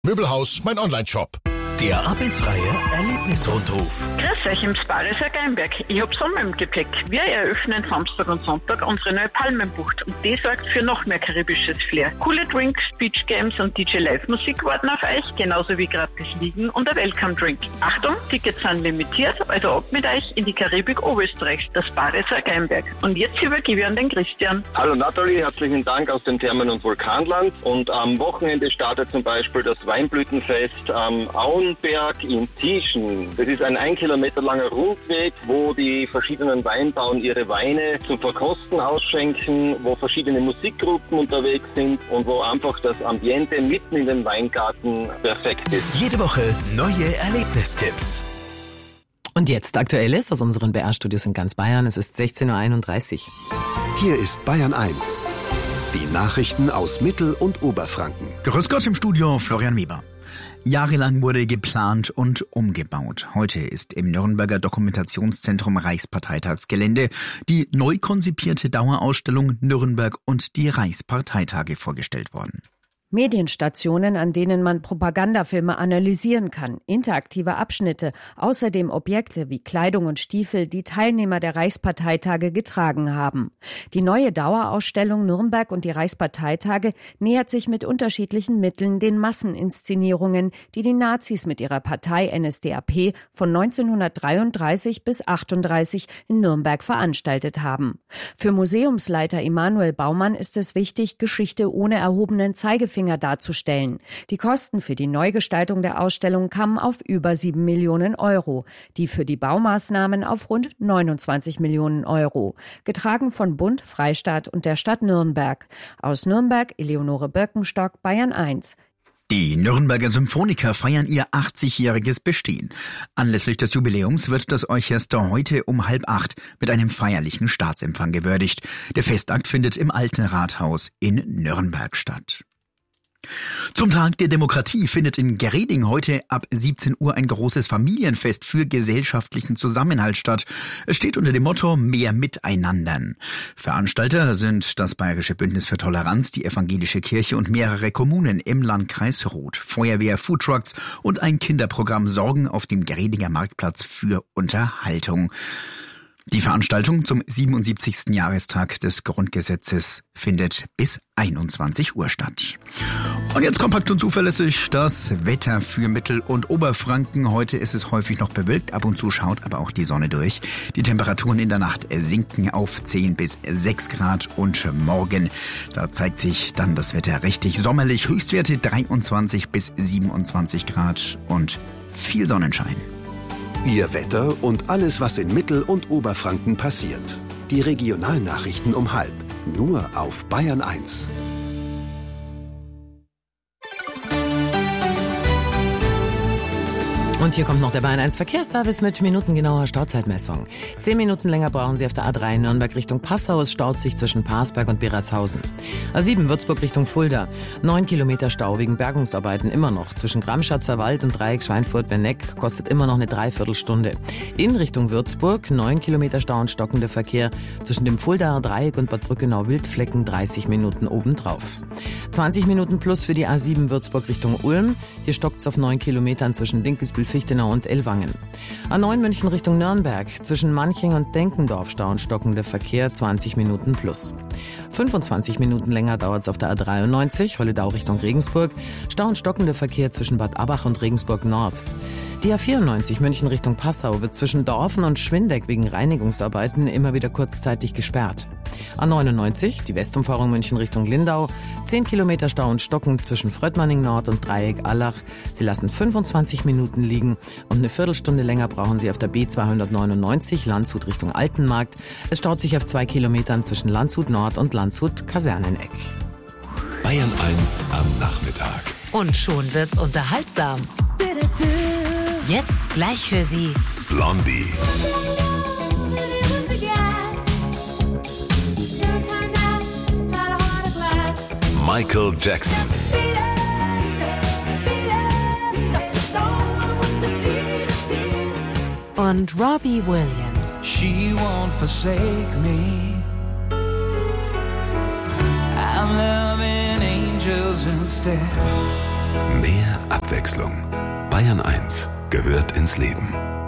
Möbelhaus, mein Onlineshop. Der arbeitsfreie Erlebnisrundruf. Grüß euch im Sparischer Geinberg. Ich hab Sommer im Gepäck. Wir eröffnen Samstag und Sonntag unsere neue Palmenbucht und die sorgt für noch mehr karibisches Flair. Coole Drinks, Beach Games und DJ Live-Musik warten auf euch, genauso wie gratis Liegen und ein Welcome-Drink. Achtung, Tickets sind limitiert, also ab mit euch in die Karibik Oberösterreichs, das Sparischer Geinberg. Und jetzt übergebe ich an den Christian. Hallo Nathalie, herzlichen Dank aus dem Thermen- und Vulkanland. Und am Wochenende startet zum Beispiel das Weinblütenfest am Auenberg in Tieschen. Das ist ein 1 Kilometer langer Rundweg, wo die verschiedenen Weinbauern ihre Weine zum Verkosten ausschenken, wo verschiedene Musikgruppen unterwegs sind und wo einfach das Ambiente mitten in den Weingarten perfekt ist. Jede Woche neue Erlebnistipps. Und jetzt Aktuelles aus unseren BR-Studios in ganz Bayern. Es ist 16.31 Uhr. Hier ist Bayern 1. Die Nachrichten aus Mittel- und Oberfranken. Grüß Gott im Studio, Florian Weber. Jahrelang wurde geplant und umgebaut. Heute ist im Nürnberger Dokumentationszentrum Reichsparteitagsgelände die neu konzipierte Dauerausstellung Nürnberg und die Reichsparteitage vorgestellt worden. Medienstationen, an denen man Propagandafilme analysieren kann, interaktive Abschnitte, außerdem Objekte wie Kleidung und Stiefel, die Teilnehmer der Reichsparteitage getragen haben. Die neue Dauerausstellung Nürnberg und die Reichsparteitage nähert sich mit unterschiedlichen Mitteln den Masseninszenierungen, die die Nazis mit ihrer Partei NSDAP von 1933 bis 1938 in Nürnberg veranstaltet haben. Für Museumsleiter Emanuel Baumann ist es wichtig, Geschichte ohne erhobenen Zeigefinger darzustellen. Die Kosten für die Neugestaltung der Ausstellung kamen auf über 7 Millionen Euro, die für die Baumaßnahmen auf rund 29 Millionen Euro. Getragen von Bund, Freistaat und der Stadt Nürnberg. Aus Nürnberg, Eleonore Birkenstock, Bayern 1. Die Nürnberger Symphoniker feiern ihr 80-jähriges Bestehen. Anlässlich des Jubiläums wird das Orchester heute um 7:30 mit einem feierlichen Staatsempfang gewürdigt. Der Festakt findet im Alten Rathaus in Nürnberg statt. Zum Tag der Demokratie findet in Gereding heute ab 17 Uhr ein großes Familienfest für gesellschaftlichen Zusammenhalt statt. Es steht unter dem Motto Mehr Miteinander. Veranstalter sind das Bayerische Bündnis für Toleranz, die Evangelische Kirche und mehrere Kommunen im Landkreis Roth. Feuerwehr, Foodtrucks und ein Kinderprogramm sorgen auf dem Geredinger Marktplatz für Unterhaltung. Die Veranstaltung zum 77. Jahrestag des Grundgesetzes findet bis 21 Uhr statt. Und jetzt kompakt und zuverlässig das Wetter für Mittel- und Oberfranken. Heute ist es häufig noch bewölkt, ab und zu schaut aber auch die Sonne durch. Die Temperaturen in der Nacht sinken auf 10 bis 6 Grad und morgen, da zeigt sich dann das Wetter richtig sommerlich. Höchstwerte 23 bis 27 Grad und viel Sonnenschein. Ihr Wetter und alles, was in Mittel- und Oberfranken passiert. Die Regionalnachrichten um 12:30. Nur auf Bayern 1. Und hier kommt noch der Bayern 1 Verkehrsservice mit minutengenauer Stauzeitmessung. 10 Minuten länger brauchen Sie auf der A3 Nürnberg Richtung Passau. Es staut sich zwischen Parsberg und Beratshausen. A7 Würzburg Richtung Fulda. 9 Kilometer Stau wegen Bergungsarbeiten immer noch. Zwischen Gramschatzer Wald und Dreieck Schweinfurt-Wenneck kostet immer noch eine Dreiviertelstunde. In Richtung Würzburg 9 Kilometer Stau und stockender Verkehr. Zwischen dem Fuldaer Dreieck und Bad Brückenau-Wildflecken 30 Minuten obendrauf. 20 Minuten plus für die A7 Würzburg Richtung Ulm. Hier stockt's auf 9 Kilometern zwischen Dinkelsbühl, Fichtenau und Ellwangen. A9 München Richtung Nürnberg. Zwischen Manching und Denkendorf Stau und stockender Verkehr 20 Minuten plus. 25 Minuten länger dauert es auf der A93 Holledau Richtung Regensburg. Stau und stockender Verkehr zwischen Bad Abach und Regensburg Nord. Die A94 München Richtung Passau wird zwischen Dorfen und Schwindeck wegen Reinigungsarbeiten immer wieder kurzzeitig gesperrt. A99, die Westumfahrung München Richtung Lindau, 10 Kilometer Stau und Stocken zwischen Fröttmanning Nord und Dreieck Allach. Sie lassen 25 Minuten liegen und eine Viertelstunde länger brauchen Sie auf der B299 Landshut Richtung Altenmarkt. Es staut sich auf 2 Kilometern zwischen Landshut Nord und Landshut Kaserneneck. Bayern 1 am Nachmittag. Und schon wird's unterhaltsam. Jetzt gleich für Sie Blondie. Michael Jackson. und Robbie Williams. She won't forsake me. I'm loving angels instead. Mehr Abwechslung. Bayern 1 gehört ins Leben.